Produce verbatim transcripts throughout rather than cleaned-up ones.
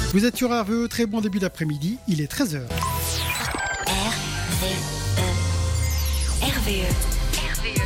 Vous êtes sur R V E, très bon début d'après-midi, il est treize heures. R V E. R V E. R V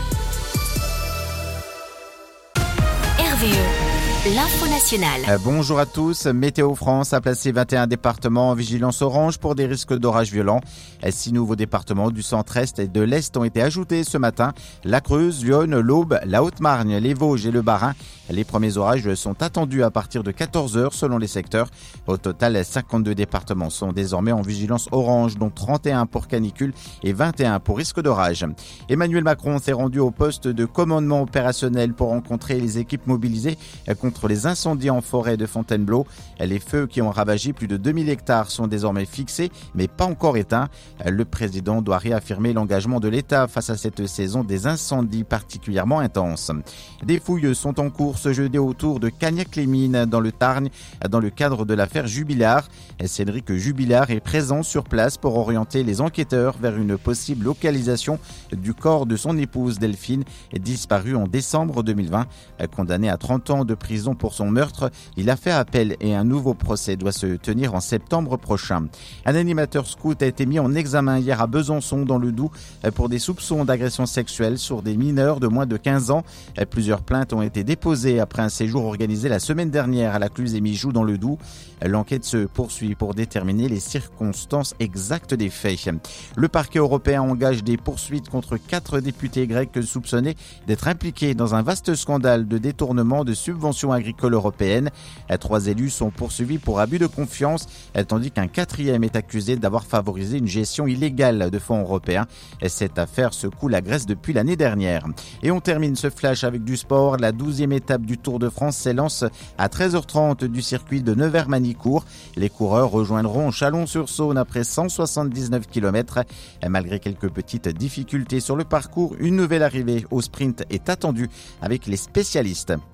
E. R V E. L'info nationale. Euh, bonjour à tous. Météo France a placé vingt et un départements en vigilance orange pour des risques d'orages violents. Euh, six nouveaux départements du centre-est et de l'est ont été ajoutés ce matin. La Creuse, l'Yonne, l'Aube, la Haute-Marne, les Vosges et le Bas-Rhin. Les premiers orages sont attendus à partir de quatorze heures selon les secteurs. Au total, cinquante-deux départements sont désormais en vigilance orange, dont trente et un pour canicule et vingt et un pour risque d'orage. Emmanuel Macron s'est rendu au poste de commandement opérationnel pour rencontrer les équipes mobilisées contre les incendies en forêt de Fontainebleau. Les feux qui ont ravagé plus de deux mille hectares sont désormais fixés, mais pas encore éteints. Le président doit réaffirmer l'engagement de l'État face à cette saison des incendies particulièrement intenses. Des fouilles sont en cours ce jeudi autour de Cagnac-les-Mines dans le Tarn, dans le cadre de l'affaire Jubilard. Cédric Jubilard est présent sur place pour orienter les enquêteurs vers une possible localisation du corps de son épouse Delphine, disparue en décembre deux mille vingt. Condamné à trente ans de prison pour son meurtre, il a fait appel et un nouveau procès doit se tenir en septembre prochain. Un animateur scout a été mis en examen hier à Besançon dans le Doubs pour des soupçons d'agression sexuelle sur des mineurs de moins de quinze ans. Plusieurs plaintes ont été déposées après un séjour organisé la semaine dernière à la Cluse-et-Mijoux dans le Doubs. L'enquête se poursuit pour déterminer les circonstances exactes des faits. Le parquet européen engage des poursuites contre quatre députés grecs soupçonnés d'être impliqués dans un vaste scandale de détournement de subventions agricoles européennes. Trois élus sont poursuivis pour abus de confiance, tandis qu'un quatrième est accusé d'avoir favorisé une gestion illégale de fonds européens. Cette affaire secoue la Grèce depuis l'année dernière. Et on termine ce flash avec du sport. La douzième étape du Tour de France s'élance à treize heures trente du circuit de Nevers-Manicourt. Les coureurs rejoindront Chalon-sur-Saône après cent soixante-dix-neuf kilomètres. Malgré quelques petites difficultés sur le parcours, une nouvelle arrivée au sprint est attendue avec les spécialistes.